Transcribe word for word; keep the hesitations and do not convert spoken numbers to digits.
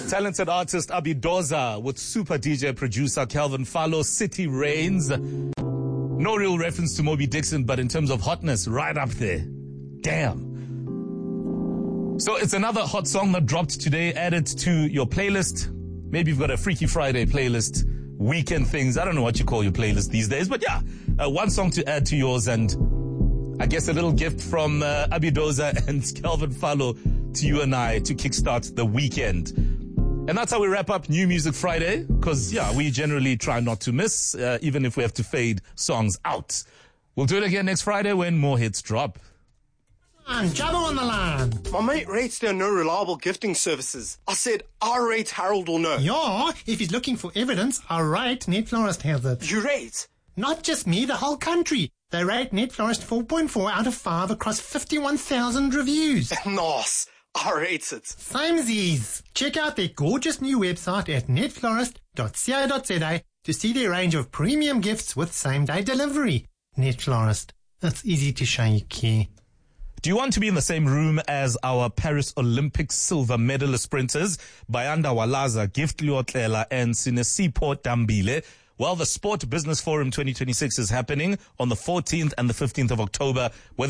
Talented artist Abidoza with super D J producer Calvin Fallo, City Rains. No real reference to Moby Dixon, but in terms of hotness, right up there. Damn. So it's another hot song that dropped today. Add it to your playlist. Maybe you've got a Freaky Friday playlist, weekend things. I don't know what you call your playlist these days, but yeah, uh, one song to add to yours, and I guess a little gift from uh, Abidoza and Calvin Fallo to you and I to kickstart the weekend. And that's how we wrap up New Music Friday, because, yeah, we generally try not to miss, uh, even if we have to fade songs out. We'll do it again next Friday when more hits drop. And Jabba on the line. My mate rates there are no reliable gifting services. I said, I rate Harold will know. Yeah, if he's looking for evidence, I rate Net Florist has it. You rate? Not just me, the whole country. They rate Net Florist four point four out of five across fifty-one thousand reviews. Nice. I rate it. Samesies. Check out their gorgeous new website at net florist dot co dot za to see their range of premium gifts with same-day delivery. Net Florist. It's easy to show you care. Do you want to be in the same room as our Paris Olympic silver medalist sprinters, Bayanda Walaza, Gift Liotlela, and Sinesipho Dambile? Well, the Sport Business Forum twenty twenty-six is happening on the fourteenth and the fifteenth of October. Whether